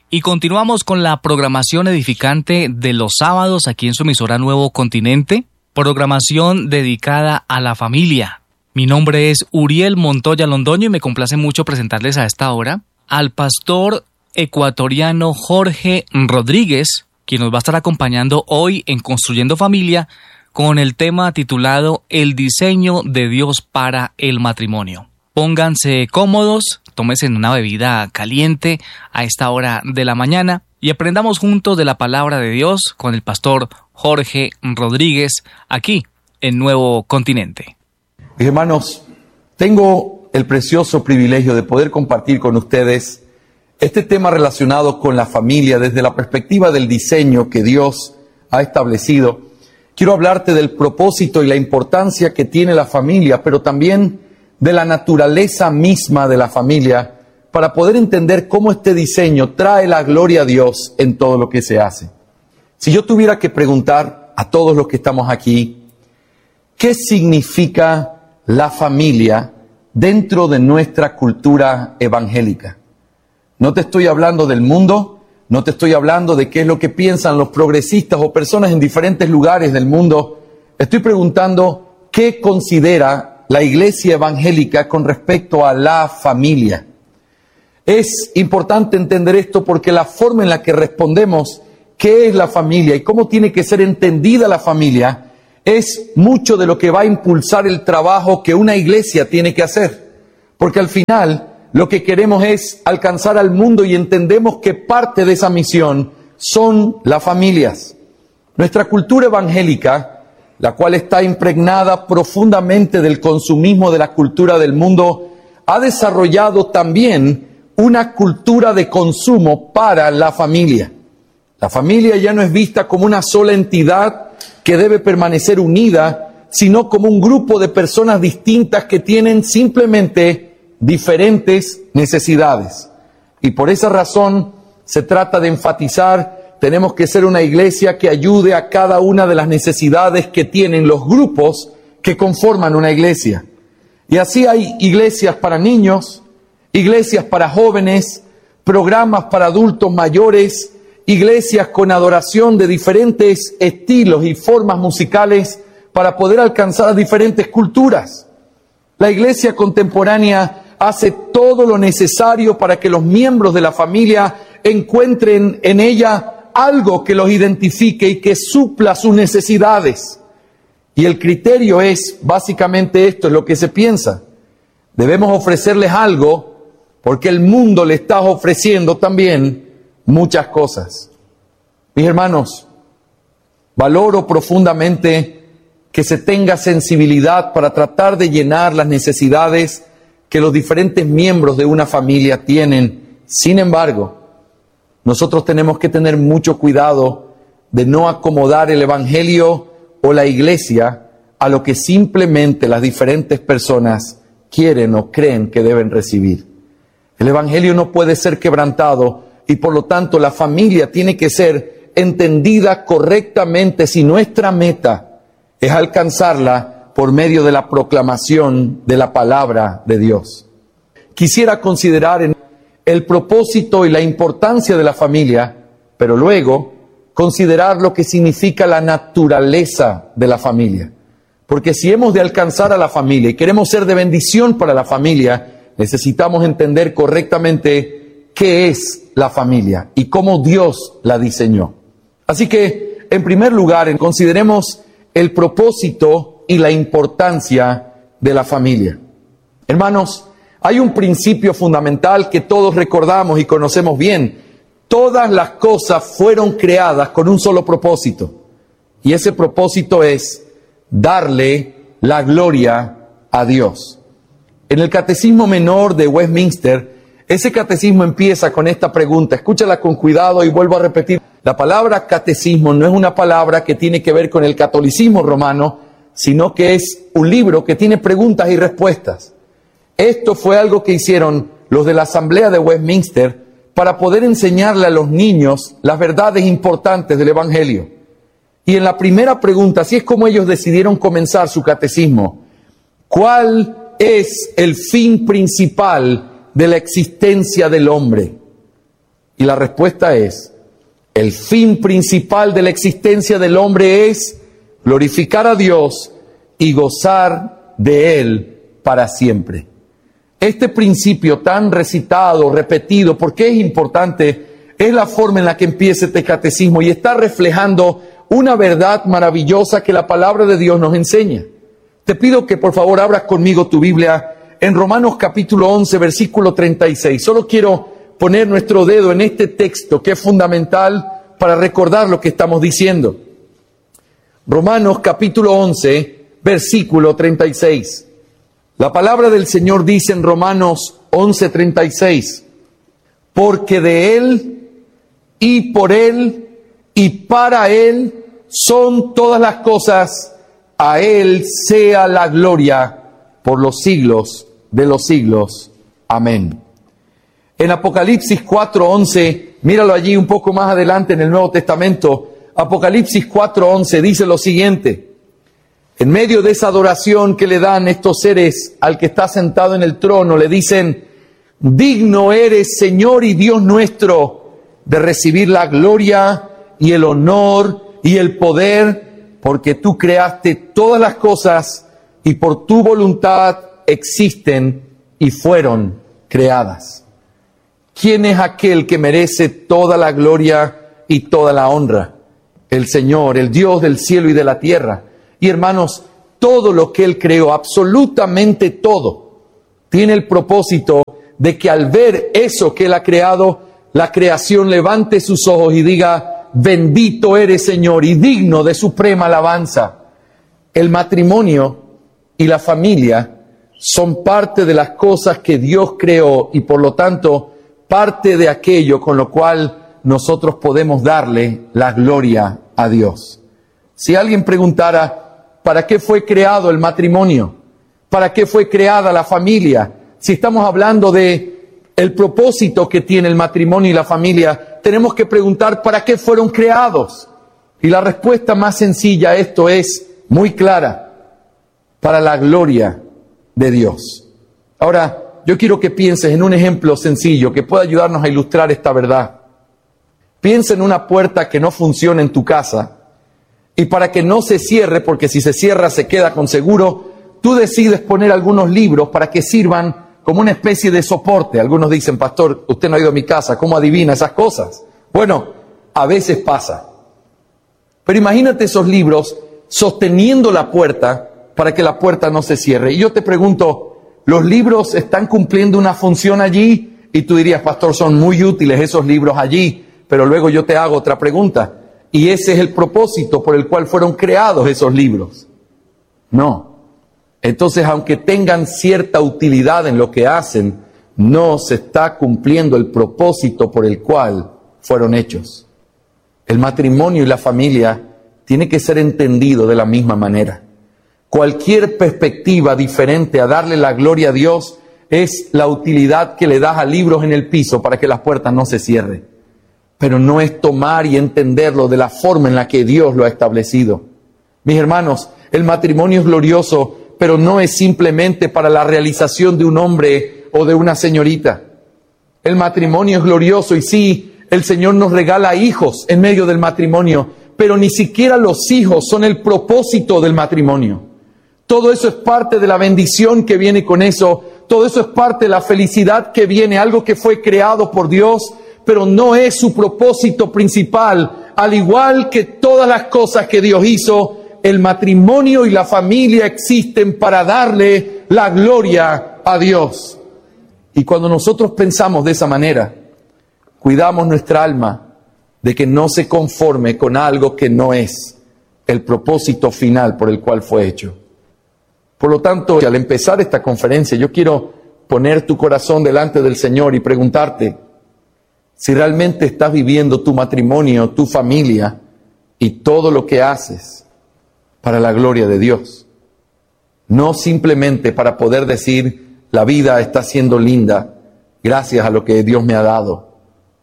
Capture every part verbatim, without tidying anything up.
Y continuamos con la programación edificante de los sábados aquí en su emisora Nuevo Continente, programación dedicada a la familia. Mi nombre es Uriel Montoya Londoño y me complace mucho presentarles a esta hora al pastor ecuatoriano Jorge Rodríguez, quien nos va a estar acompañando hoy en Construyendo Familia con el tema titulado El diseño de Dios para el matrimonio. Pónganse cómodos, tómense una bebida caliente a esta hora de la mañana y aprendamos juntos de la palabra de Dios con el pastor Jorge Rodríguez aquí en Nuevo Continente. Mis hermanos, tengo el precioso privilegio de poder compartir con ustedes este tema relacionado con la familia desde la perspectiva del diseño que Dios ha establecido. Quiero hablarte del propósito y la importancia que tiene la familia, pero también de la naturaleza misma de la familia, para poder entender cómo este diseño trae la gloria a Dios en todo lo que se hace. Si yo tuviera que preguntar a todos los que estamos aquí, ¿qué significa la familia dentro de nuestra cultura evangélica? No te estoy hablando del mundo, no te estoy hablando de qué es lo que piensan los progresistas o personas en diferentes lugares del mundo. Estoy preguntando qué considera la iglesia evangélica con respecto a la familia. Es importante entender esto porque la forma en la que respondemos qué es la familia y cómo tiene que ser entendida la familia es mucho de lo que va a impulsar el trabajo que una iglesia tiene que hacer. Porque al final lo que queremos es alcanzar al mundo y entendemos que parte de esa misión son las familias. Nuestra cultura evangélica, la cual está impregnada profundamente del consumismo de la cultura del mundo, ha desarrollado también una cultura de consumo para la familia. La familia ya no es vista como una sola entidad que debe permanecer unida, sino como un grupo de personas distintas que tienen simplemente diferentes necesidades. Y por esa razón se trata de enfatizar: tenemos que ser una iglesia que ayude a cada una de las necesidades que tienen los grupos que conforman una iglesia. Y así hay iglesias para niños, iglesias para jóvenes, programas para adultos mayores, iglesias con adoración de diferentes estilos y formas musicales para poder alcanzar a diferentes culturas. La iglesia contemporánea hace todo lo necesario para que los miembros de la familia encuentren en ella algo que los identifique y que supla sus necesidades. Y el criterio es básicamente esto, es lo que se piensa. Debemos ofrecerles algo porque el mundo le está ofreciendo también muchas cosas. Mis hermanos, valoro profundamente que se tenga sensibilidad para tratar de llenar las necesidades que los diferentes miembros de una familia tienen. Sin embargo, nosotros tenemos que tener mucho cuidado de no acomodar el evangelio o la iglesia a lo que simplemente las diferentes personas quieren o creen que deben recibir. El evangelio no puede ser quebrantado y por lo tanto la familia tiene que ser entendida correctamente si nuestra meta es alcanzarla por medio de la proclamación de la palabra de Dios. Quisiera considerar en el propósito y la importancia de la familia, pero luego considerar lo que significa la naturaleza de la familia. Porque si hemos de alcanzar a la familia y queremos ser de bendición para la familia, necesitamos entender correctamente qué es la familia y cómo Dios la diseñó. Así que, en primer lugar, consideremos el propósito y la importancia de la familia. Hermanos, hay un principio fundamental que todos recordamos y conocemos bien. Todas las cosas fueron creadas con un solo propósito. Y ese propósito es darle la gloria a Dios. En el Catecismo Menor de Westminster, ese catecismo empieza con esta pregunta. Escúchala con cuidado y vuelvo a repetir. La palabra catecismo no es una palabra que tiene que ver con el catolicismo romano, sino que es un libro que tiene preguntas y respuestas. Esto fue algo que hicieron los de la Asamblea de Westminster para poder enseñarle a los niños las verdades importantes del Evangelio. Y en la primera pregunta, así es como ellos decidieron comenzar su catecismo: ¿cuál es el fin principal de la existencia del hombre? Y la respuesta es, el fin principal de la existencia del hombre es glorificar a Dios y gozar de Él para siempre. Este principio tan recitado, repetido, ¿por qué es importante? Es la forma en la que empieza este catecismo y está reflejando una verdad maravillosa que la palabra de Dios nos enseña. Te pido que por favor abras conmigo tu Biblia en Romanos capítulo once, versículo treinta y seis. Solo quiero poner nuestro dedo en este texto que es fundamental para recordar lo que estamos diciendo. Romanos capítulo once, versículo treinta y seis. La palabra del Señor dice en Romanos once, treinta y seis, porque de Él y por Él y para Él son todas las cosas, a Él sea la gloria por los siglos de los siglos. Amén. En Apocalipsis cuatro, once, míralo allí un poco más adelante en el Nuevo Testamento, Apocalipsis cuatro, once dice lo siguiente: en medio de esa adoración que le dan estos seres al que está sentado en el trono, le dicen, digno eres, Señor y Dios nuestro, de recibir la gloria y el honor y el poder, porque tú creaste todas las cosas y por tu voluntad existen y fueron creadas. ¿Quién es aquel que merece toda la gloria y toda la honra? El Señor, el Dios del cielo y de la tierra. Y hermanos, todo lo que Él creó, absolutamente todo, tiene el propósito de que al ver eso que Él ha creado, la creación levante sus ojos y diga, bendito eres, Señor, y digno de suprema alabanza. El matrimonio y la familia son parte de las cosas que Dios creó y por lo tanto parte de aquello con lo cual nosotros podemos darle la gloria a Dios. Si alguien preguntara, ¿para qué fue creado el matrimonio? ¿Para qué fue creada la familia? Si estamos hablando de el propósito que tiene el matrimonio y la familia, tenemos que preguntar, ¿para qué fueron creados? Y la respuesta más sencilla a esto es muy clara: para la gloria de Dios. Ahora, yo quiero que pienses en un ejemplo sencillo que pueda ayudarnos a ilustrar esta verdad. Piensa en una puerta que no funciona en tu casa y para que no se cierre, porque si se cierra se queda con seguro, tú decides poner algunos libros para que sirvan como una especie de soporte. Algunos dicen, pastor, usted no ha ido a mi casa, ¿cómo adivina esas cosas? Bueno, a veces pasa. Pero imagínate esos libros sosteniendo la puerta para que la puerta no se cierre. Y yo te pregunto, ¿los libros están cumpliendo una función allí? Y tú dirías, pastor, son muy útiles esos libros allí. Pero luego yo te hago otra pregunta. ¿Y ese es el propósito por el cual fueron creados esos libros? No. Entonces, aunque tengan cierta utilidad en lo que hacen, no se está cumpliendo el propósito por el cual fueron hechos. El matrimonio y la familia tiene que ser entendido de la misma manera. Cualquier perspectiva diferente a darle la gloria a Dios es la utilidad que le das a libros en el piso para que las puertas no se cierren. Pero no es tomar y entenderlo de la forma en la que Dios lo ha establecido. Mis hermanos, el matrimonio es glorioso, pero no es simplemente para la realización de un hombre o de una señorita. El matrimonio es glorioso y sí, el Señor nos regala hijos en medio del matrimonio, pero ni siquiera los hijos son el propósito del matrimonio. Todo eso es parte de la bendición que viene con eso, todo eso es parte de la felicidad que viene, algo que fue creado por Dios, pero no es su propósito principal. Al igual que todas las cosas que Dios hizo, el matrimonio y la familia existen para darle la gloria a Dios. Y cuando nosotros pensamos de esa manera, cuidamos nuestra alma de que no se conforme con algo que no es el propósito final por el cual fue hecho. Por lo tanto, al empezar esta conferencia, yo quiero poner tu corazón delante del Señor y preguntarte si realmente estás viviendo tu matrimonio, tu familia y todo lo que haces para la gloria de Dios. No simplemente para poder decir, la vida está siendo linda gracias a lo que Dios me ha dado,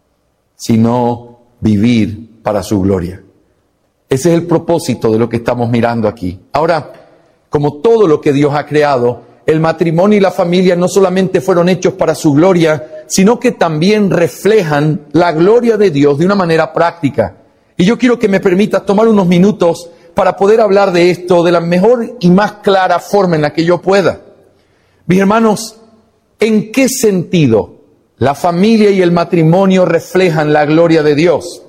sino vivir para su gloria. Ese es el propósito de lo que estamos mirando aquí. Ahora, como todo lo que Dios ha creado, el matrimonio y la familia no solamente fueron hechos para su gloria, sino que también reflejan la gloria de Dios de una manera práctica. Y yo quiero que me permitas tomar unos minutos para poder hablar de esto de la mejor y más clara forma en la que yo pueda. Mis hermanos, ¿en qué sentido la familia y el matrimonio reflejan la gloria de Dios?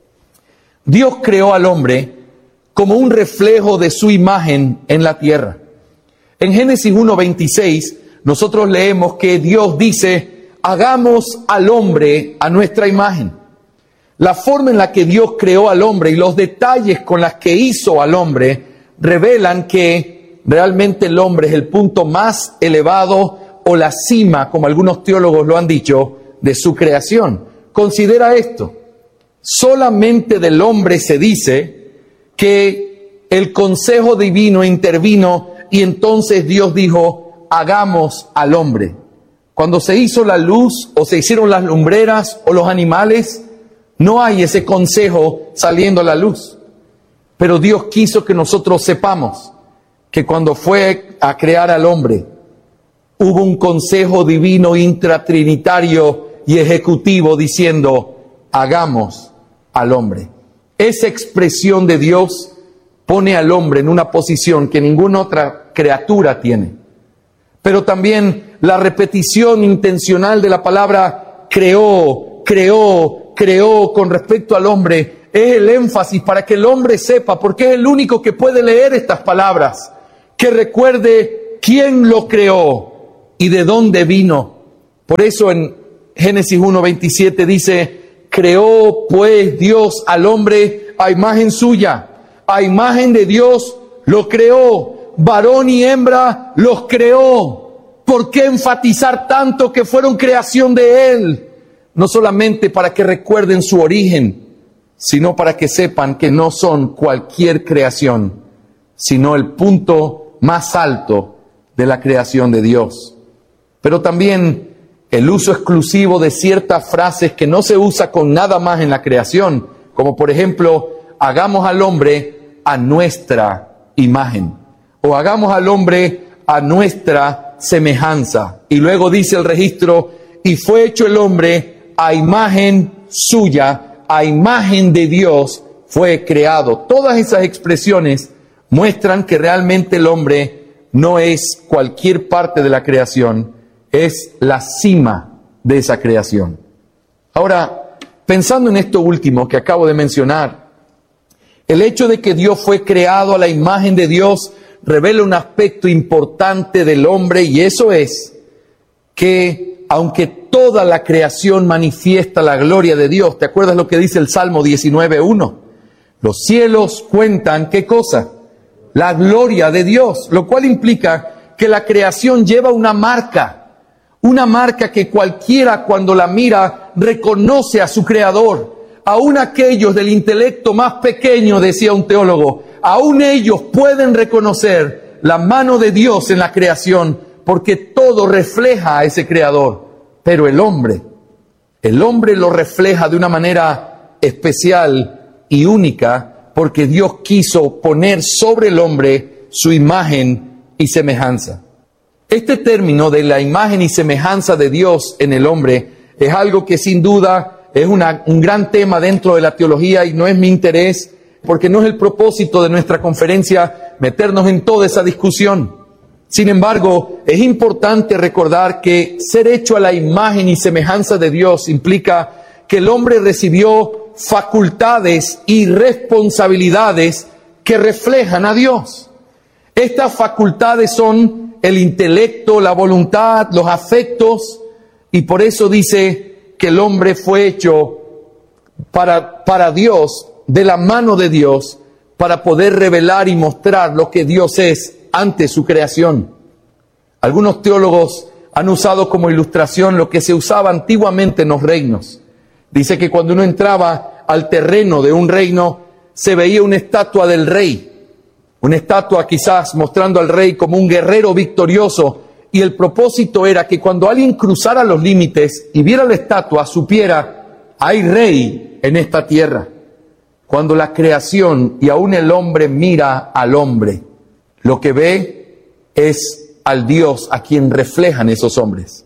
Dios creó al hombre como un reflejo de su imagen en la tierra. En Génesis uno veintiséis, nosotros leemos que Dios dice, hagamos al hombre a nuestra imagen. La forma en la que Dios creó al hombre y los detalles con los que hizo al hombre revelan que realmente el hombre es el punto más elevado o la cima, como algunos teólogos lo han dicho, de su creación. Considera esto, solamente del hombre se dice que el consejo divino intervino y entonces Dios dijo, hagamos al hombre. Cuando se hizo la luz o se hicieron las lumbreras o los animales, no hay ese consejo saliendo a la luz. Pero Dios quiso que nosotros sepamos que cuando fue a crear al hombre, hubo un consejo divino intratrinitario y ejecutivo diciendo, hagamos al hombre. Esa expresión de Dios pone al hombre en una posición que ninguna otra criatura tiene. Pero también la repetición intencional de la palabra creó, creó, creó con respecto al hombre es el énfasis para que el hombre sepa, porque es el único que puede leer estas palabras, que recuerde quién lo creó y de dónde vino. Por eso en Génesis uno veintisiete dice, creó pues Dios al hombre a imagen suya, a imagen de Dios lo creó, varón y hembra los creó. ¿Por qué enfatizar tanto que fueron creación de Él? No solamente para que recuerden su origen, sino para que sepan que no son cualquier creación, sino el punto más alto de la creación de Dios. Pero también el uso exclusivo de ciertas frases que no se usa con nada más en la creación, como por ejemplo, hagamos al hombre a nuestra imagen, o hagamos al hombre a nuestra semejanza. Y luego dice el registro, y fue hecho el hombre a imagen suya, a imagen de Dios fue creado. Todas esas expresiones muestran que realmente el hombre no es cualquier parte de la creación, es la cima de esa creación. Ahora, pensando en esto último que acabo de mencionar, el hecho de que Dios fue creado a la imagen de Dios revela un aspecto importante del hombre, y eso es que aunque toda la creación manifiesta la gloria de Dios, ¿te acuerdas lo que dice el Salmo diecinueve uno? Los cielos cuentan, ¿qué cosa? La gloria de Dios, lo cual implica que la creación lleva una marca, una marca que cualquiera cuando la mira reconoce a su creador. Aún aquellos del intelecto más pequeño, decía un teólogo, aún ellos pueden reconocer la mano de Dios en la creación, porque todo refleja a ese creador. Pero el hombre, el hombre lo refleja de una manera especial y única, porque Dios quiso poner sobre el hombre su imagen y semejanza. Este término de la imagen y semejanza de Dios en el hombre es algo que sin duda es una, un gran tema dentro de la teología, y no es mi interés, porque no es el propósito de nuestra conferencia meternos en toda esa discusión. Sin embargo, es importante recordar que ser hecho a la imagen y semejanza de Dios implica que el hombre recibió facultades y responsabilidades que reflejan a Dios. Estas facultades son el intelecto, la voluntad, los afectos, y por eso dice que el hombre fue hecho para, para Dios, de la mano de Dios, para poder revelar y mostrar lo que Dios es ante su creación. Algunos teólogos han usado como ilustración lo que se usaba antiguamente en los reinos. Dice que cuando uno entraba al terreno de un reino, se veía una estatua del rey, una estatua quizás mostrando al rey como un guerrero victorioso, y el propósito era que cuando alguien cruzara los límites y viera la estatua, supiera, hay rey en esta tierra. Cuando la creación y aún el hombre mira al hombre, lo que ve es al Dios a quien reflejan esos hombres.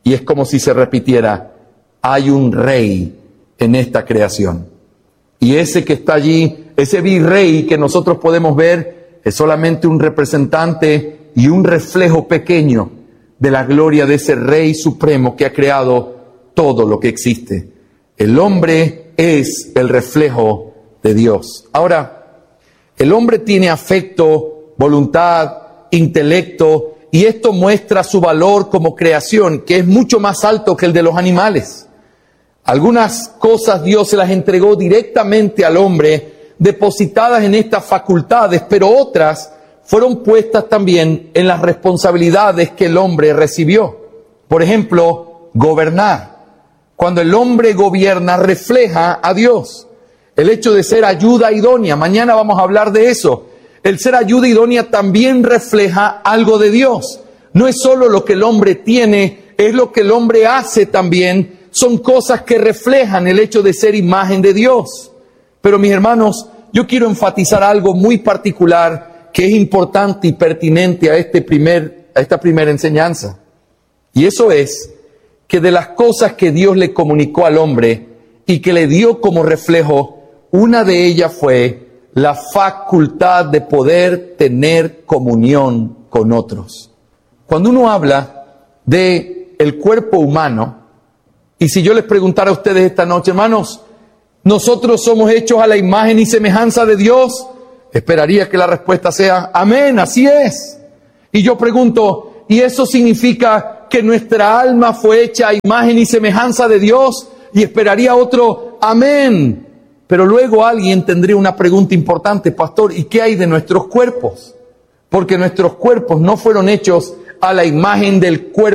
Y es como si se repitiera, hay un rey en esta creación. Y ese que está allí, ese virrey que nosotros podemos ver, es solamente un representante y un reflejo pequeño de la gloria de ese Rey Supremo que ha creado todo lo que existe. El hombre es el reflejo de Dios. Ahora, el hombre tiene afecto, voluntad, intelecto, y esto muestra su valor como creación, que es mucho más alto que el de los animales. Algunas cosas Dios se las entregó directamente al hombre, depositadas en estas facultades, pero otras fueron puestas también en las responsabilidades que el hombre recibió. Por ejemplo, gobernar. Cuando el hombre gobierna, refleja a Dios. El hecho de ser ayuda idónea, mañana vamos a hablar de eso. El ser ayuda idónea también refleja algo de Dios. No es solo lo que el hombre tiene, es lo que el hombre hace también. Son cosas que reflejan el hecho de ser imagen de Dios. Pero mis hermanos, yo quiero enfatizar algo muy particular que es importante y pertinente a, este primer, a esta primera enseñanza. Y eso es que de las cosas que Dios le comunicó al hombre y que le dio como reflejo, una de ellas fue la facultad de poder tener comunión con otros. Cuando uno habla de el cuerpo humano, y si yo les preguntara a ustedes esta noche, hermanos, ¿nosotros somos hechos a la imagen y semejanza de Dios? Esperaría que la respuesta sea, amén, así es. Y yo pregunto, ¿y eso significa que nuestra alma fue hecha a imagen y semejanza de Dios? Y esperaría otro, amén. Pero luego alguien tendría una pregunta importante, pastor, ¿y qué hay de nuestros cuerpos? Porque nuestros cuerpos no fueron hechos a la imagen del cuerpo